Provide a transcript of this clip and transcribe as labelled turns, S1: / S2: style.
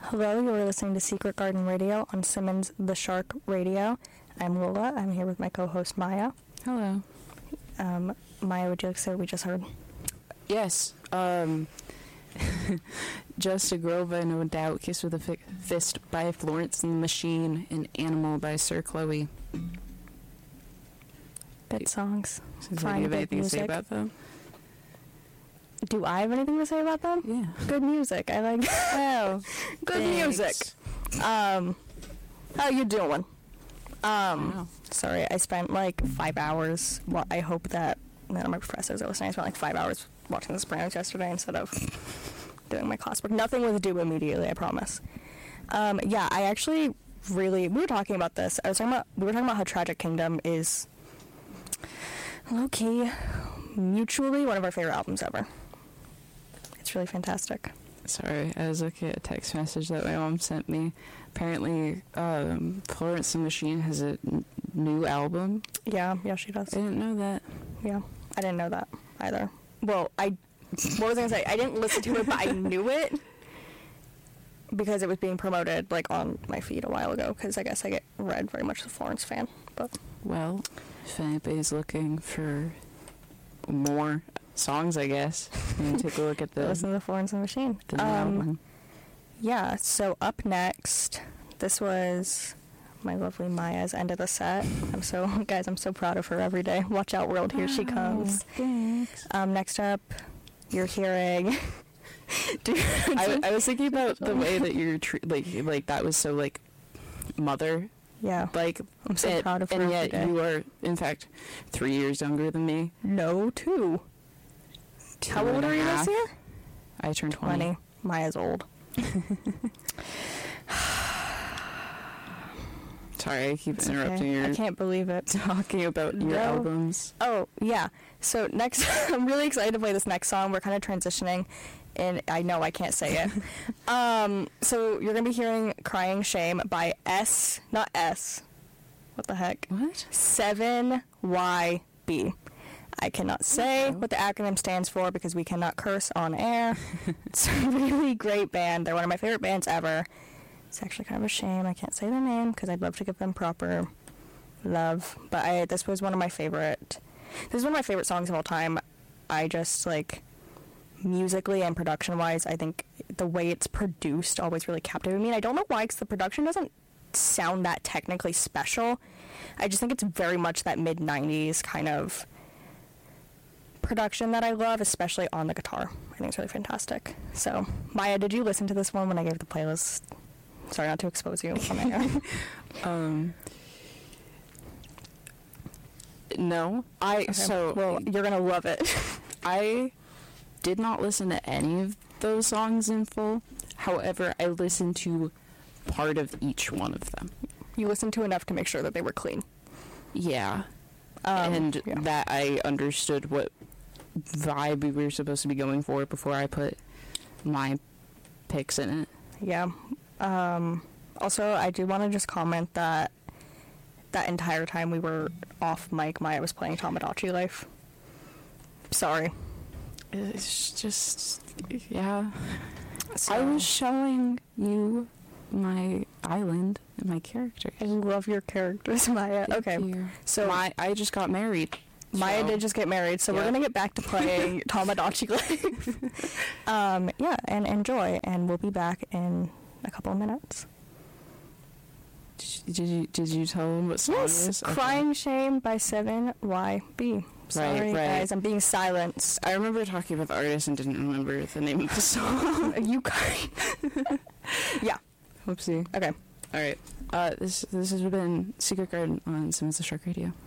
S1: Hello, you are listening to Secret Garden Radio on Simmons the Shark Radio. I'm Lola. I'm here with my co-host Maya.
S2: Hello.
S1: Maya, would you like to say what we just heard?
S2: Yes. Just a Girl by No Doubt, Kiss with a Fist by Florence and the Machine, and Animal by Sir Chloe.
S1: Good songs.
S2: Do you have anything to say about them?
S1: Do I have anything to say about them?
S2: Yeah.
S1: Good music. I like
S2: Oh,
S1: good
S2: thanks.
S1: music. How you doing?
S2: Wow.
S1: Sorry, I spent like 5 hours. Well, I hope that none of my professors are listening. I spent like 5 hours watching The Sopranos yesterday instead of doing my classwork. Nothing was due immediately, I promise. Yeah, I actually we were talking about this. We were talking about how Tragic Kingdom is low-key, mutually one of our favorite albums ever. It's really fantastic.
S2: Sorry, I was looking at a text message that my mom sent me. Apparently, Florence and the Machine has a new album.
S1: Yeah, she does.
S2: I didn't know that.
S1: Yeah, I didn't know that either. Well, what was I gonna say? I didn't listen to it, but I knew it because it was being promoted like on my feed a while ago. Because I guess I get read very much a Florence fan. But
S2: Well, if anybody's looking for more songs, I guess, you can take a look at the
S1: listen to the Florence and the Machine.
S2: new album.
S1: Yeah. So up next, this was my lovely Maya's end of the set. I'm so proud of her every day. Watch out, world! Here she comes.
S2: Thanks.
S1: Next up, you're hearing. Dude,
S2: I was thinking about the way that you're like that was so like mother
S1: yeah.
S2: like.
S1: I'm so proud of her
S2: and
S1: every
S2: yet
S1: day.
S2: you are in fact 3 years younger than me.
S1: No, 2. How old are you this year?
S2: I turned 20.
S1: Maya's old.
S2: Sorry, I keep
S1: It's
S2: interrupting
S1: okay.
S2: you.
S1: I can't believe it.
S2: Talking about your
S1: No.
S2: albums.
S1: Oh, yeah. So next, I'm really excited to play this next song. We're kind of transitioning, and I know I can't say it. So you're going to be hearing Crying Shame by not S. What the heck?
S2: What?
S1: 7YB. I cannot say what the acronym stands for because we cannot curse on air. It's a really great band. They're one of my favorite bands ever. It's actually kind of a shame I can't say their name because I'd love to give them proper love. But this was one of my favorite. This is one of my favorite songs of all time. I just like musically and production wise, I think the way it's produced always really captivated me. And I don't know why, because the production doesn't sound that technically special. I just think it's very much that mid-90s kind of production that I love, especially on the guitar. I think it's really fantastic. So, Maya, did you listen to this one when I gave the playlist? Sorry, not to expose you on air.
S2: No.
S1: Okay. Well, you're gonna love it.
S2: I did not listen to any of those songs in full. However, I listened to part of each one of them.
S1: You listened to enough to make sure that they were clean.
S2: Yeah.
S1: Yeah.
S2: That I understood what vibe we were supposed to be going for before I put my picks in it.
S1: Yeah. Also, I do want to just comment that entire time we were off mic, Maya was playing Tamagotchi Life. Sorry.
S2: It's just, yeah.
S1: So,
S2: I was showing you my island and my characters.
S1: I love your characters, Maya.
S2: Thank
S1: Okay.
S2: you.
S1: So
S2: I just got married.
S1: Maya
S2: so-
S1: did just get married, so we're
S2: Yeah.
S1: going to get back to playing Tamagotchi Life. Yeah, and enjoy, and we'll be back in a couple of minutes.
S2: Did you tell them what song it
S1: Yes,
S2: is? Okay.
S1: Crying Shame by 7YB. Sorry,
S2: right.
S1: guys, I'm being silenced.
S2: I remember talking about the artist and didn't remember the name of the song.
S1: You guys. Yeah.
S2: Whoopsie.
S1: Okay.
S2: All right. This has been Secret Garden on Simmons the Shark Radio.